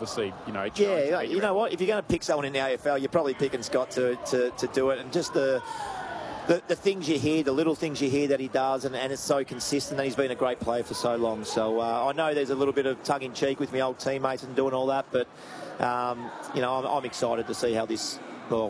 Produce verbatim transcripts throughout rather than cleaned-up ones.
obviously, you know, yeah, you know what? If you're going to pick someone in the A F L, you're probably picking Scott to, to, to do it. And just the, the the things you hear, the little things you hear that he does, and, and it's so consistent, and he's been a great player for so long. So uh, I know there's a little bit of tongue-in-cheek with my old teammates and doing all that, but, um, you know, I'm, I'm excited to see how this, well,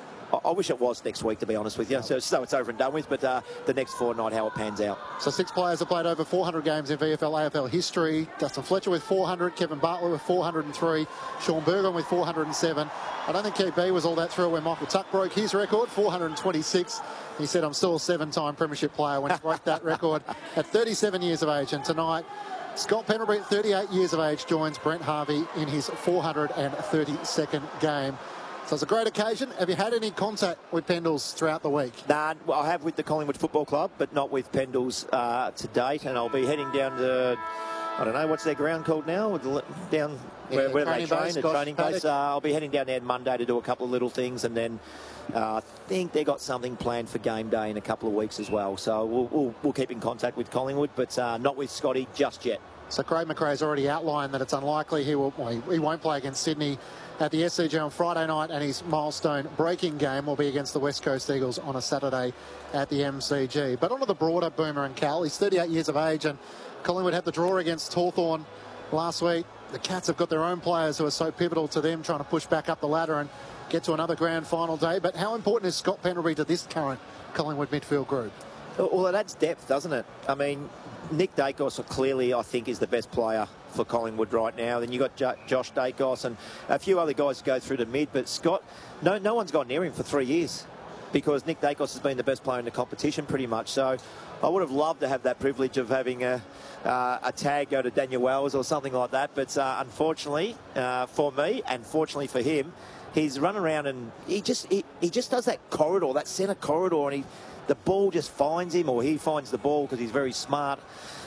I wish it was next week, to be honest with you. So, so it's over and done with, but uh, the next fortnight, how it pans out. So six players have played over four hundred games in V F L, A F L history. Dustin Fletcher with four hundred, Kevin Bartlett with four hundred and three, Sean Burgon with four hundred and seven. I don't think K B was all that thrilled when Michael Tuck broke his record, four hundred and twenty-six. He said, I'm still a seven-time premiership player when he broke that record at thirty-seven years of age. And tonight, Scott Pendlebury, thirty-eight years of age, joins Brent Harvey in his four hundred thirty-second game. So it's a great occasion. Have you had any contact with Pendles throughout the week? Nah, well, I have with the Collingwood Football Club, but not with Pendles uh, to date. And I'll be heading down to, I don't know, what's their ground called now? Down Yeah, where, where they training train, base, the Gosh training Paddock. base. Uh, I'll be heading down there Monday to do a couple of little things, and then uh, I think they got something planned for game day in a couple of weeks as well. So we'll, we'll, we'll keep in contact with Collingwood, but uh, not with Scotty just yet. So Craig McRae has already outlined that it's unlikely he will. Well, he, he won't play against Sydney at the S C G on Friday night, and his milestone breaking game will be against the West Coast Eagles on a Saturday at the M C G. But onto the broader Boomer and Cal. He's thirty-eight years of age, and Collingwood had the draw against Hawthorn last week. The Cats have got their own players who are so pivotal to them, trying to push back up the ladder and get to another grand final day. But how important is Scott Pendlebury to this current Collingwood midfield group? Well, it adds depth, doesn't it? I mean, Nick Dacos clearly, I think, is the best player for Collingwood right now. Then you've got jo Josh Dacos and a few other guys go through the mid. But Scott, no, no one's gone near him for three years because Nick Dacos has been the best player in the competition pretty much. So I would have loved to have that privilege of having a, uh, a tag go to Daniel Wells or something like that. But uh, unfortunately uh, for me, and fortunately for him, he's run around and he just he, he just does that corridor, that centre corridor, and he... the ball just finds him, or he finds the ball because he's very smart.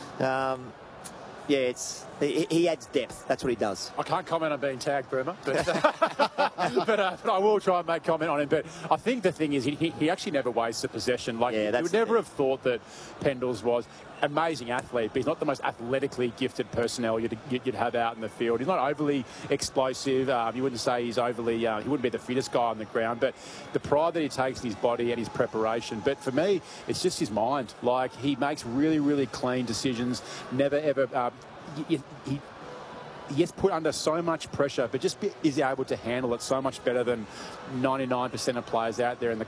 Um, yeah, it's he, he adds depth. That's what he does. I can't comment on being tagged, Burma, but, uh, but, uh, but I will try and make comment on him. But I think the thing is he, he actually never wastes a possession. Like, yeah, you would never have thought that Pendles was amazing athlete, but he's not the most athletically gifted personnel you'd, you'd have out in the field. He's not overly explosive. Um, you wouldn't say he's overly, uh, he wouldn't be the fittest guy on the ground, but the pride that he takes in his body and his preparation. But for me, it's just his mind. Like, he makes really, really clean decisions, never ever, uh, he, he he gets put under so much pressure, but just be, is able to handle it so much better than ninety-nine percent of players out there in the